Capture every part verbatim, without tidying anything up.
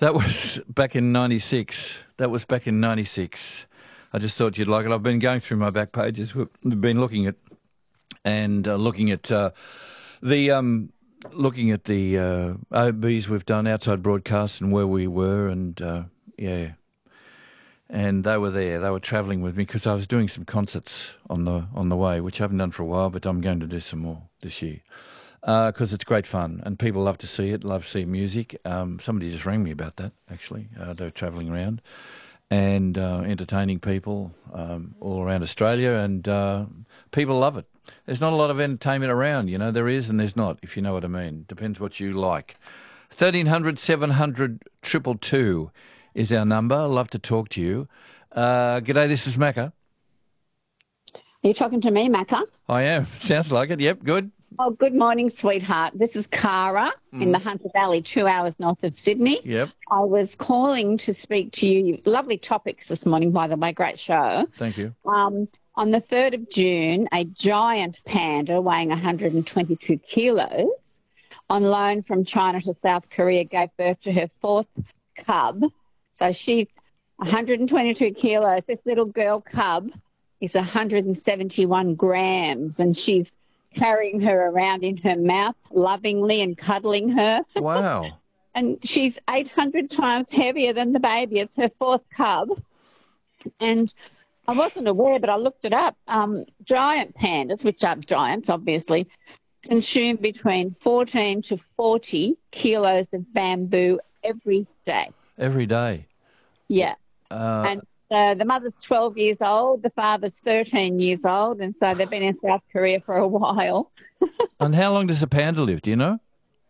That was back in ninety-six. That was back in ninety-six. I just thought you'd like it. I've been going through my back pages. We've been looking at and uh, looking at uh, the um, looking at the uh, O Bs we've done, outside broadcasts, and where we were, and uh, yeah, and they were there. They were travelling with me because I was doing some concerts on the on the way, which I haven't done for a while, but I'm going to do some more this year because uh, it's great fun and people love to see it, love to see music. Um, somebody just rang me about that actually. Uh, they were travelling around and uh, entertaining people um, all around Australia, and uh, people love it. There's not a lot of entertainment around, you know. There is and there's not, if you know what I mean. Depends what you like. thirteen hundred, seven hundred, two two two is our number. I'd love to talk to you. Uh, g'day, this is Macca. Are you talking to me, Macca? I am. Sounds like it. Yep, good. Oh, good morning, sweetheart. This is Cara mm. in the Hunter Valley, two hours north of Sydney. Yep. I was calling to speak to you. Lovely topics this morning, by the way. Great show. Thank you. Um, on the third of June, a giant panda weighing one hundred twenty-two kilos on loan from China to South Korea gave birth to her fourth cub. So she's one hundred twenty-two kilos. This little girl cub is one hundred seventy-one grams, and she's carrying her around in her mouth lovingly and cuddling her. Wow. And she's eight hundred times heavier than the baby. It's her fourth cub. And I wasn't aware, but I looked it up. Um, giant pandas, which are giants, obviously, consume between fourteen to forty kilos of bamboo every day. Every day? Yeah. Uh, and Uh, the mother's twelve years old, the father's thirteen years old, and so they've been in South Korea for a while. And how long does a panda live, do you know?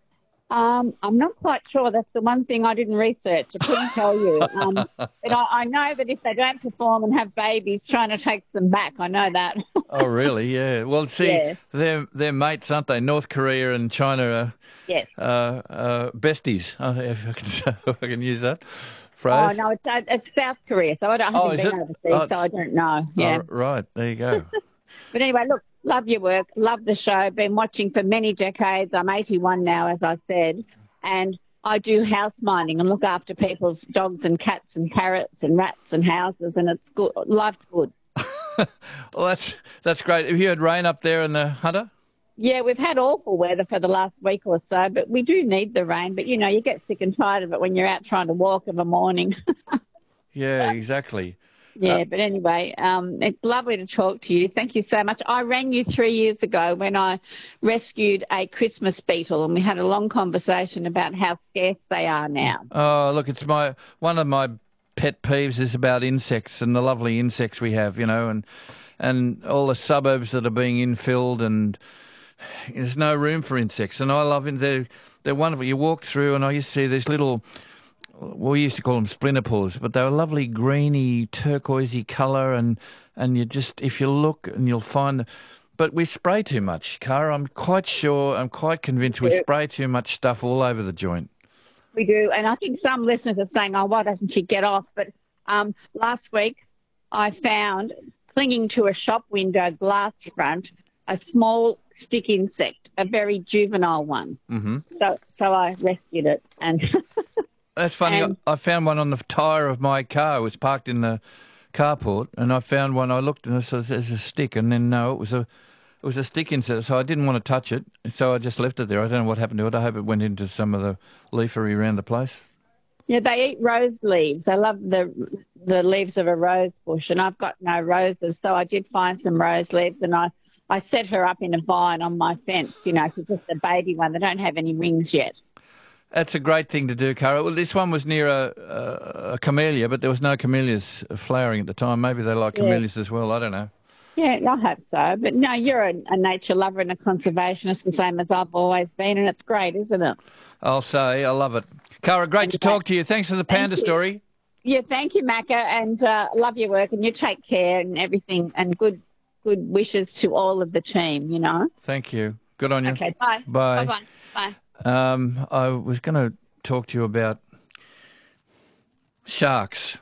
Um, I'm not quite sure. That's the one thing I didn't research. I couldn't tell you. Um, but I, I know that if they don't perform and have babies, trying to take them back. I know that. Oh, really? Yeah. Well, see, yeah. they're, they're mates, aren't they? North Korea and China are yes. uh, uh, besties, uh, if I can, if I can use that. Phrase. Oh, no, it's, uh, it's South Korea, so I, don't, I oh, haven't been it? overseas, oh, so I don't know. Yeah. Oh, right, there you go. But anyway, look, love your work, love the show, been watching for many decades. I'm eighty-one now, as I said, and I do house minding and look after people's dogs and cats and parrots and rats and houses, and it's good. Life's good. Well, that's, that's great. Have you had rain up there in the Hunter? Yeah, we've had awful weather for the last week or so, but we do need the rain. But, you know, you get sick and tired of it when you're out trying to walk of a morning. Yeah, exactly. Yeah, uh, but anyway, um, it's lovely to talk to you. Thank you so much. I rang you three years ago when I rescued a Christmas beetle, and we had a long conversation about how scarce they are now. Oh, look, it's my one of my pet peeves is about insects and the lovely insects we have, you know, and and all the suburbs that are being infilled, and there's no room for insects, and I love them. They're, they're wonderful. You walk through, and I used to see these little, well, we used to call them splinter pulls, but they were lovely greeny, turquoisey colour, and, and you just, if you look, and you'll find, the, but we spray too much, Cara. I'm quite sure, I'm quite convinced we spray too much stuff all over the joint. We do, and I think some listeners are saying, oh, why doesn't she get off? But um, last week I found, clinging to a shop window glass front, a small stick insect, a very juvenile one. Mm-hmm. So so I rescued it. And that's funny. and, I, I found one on the tyre of my car. It was parked in the carport, and I found one. I looked and I said, there's a stick, and then no, it was a it was a stick insect, so I didn't want to touch it, so I just left it there. I don't know what happened to it. I hope it went into some of the leafery around the place. Yeah, they eat rose leaves. I love the the leaves of a rose bush, and I've got no roses, so I did find some rose leaves, and I, I set her up in a vine on my fence, you know, she's just a baby one. They don't have any wings yet. That's a great thing to do, Cara. Well, this one was near a, a, a camellia, but there was no camellias flowering at the time. Maybe they like camellias yeah. as well. I don't know. Yeah, I hope so. But no, you're a, a nature lover and a conservationist, the same as I've always been, and it's great, isn't it? I'll say, I love it. Cara, great to talk to you. Thanks for the panda story. Yeah, thank you, Macca, and uh, love your work, and you take care and everything, and good good wishes to all of the team, you know. Thank you. Good on you. Okay, bye. Bye. Bye-bye. Bye. Um, I was going to talk to you about sharks.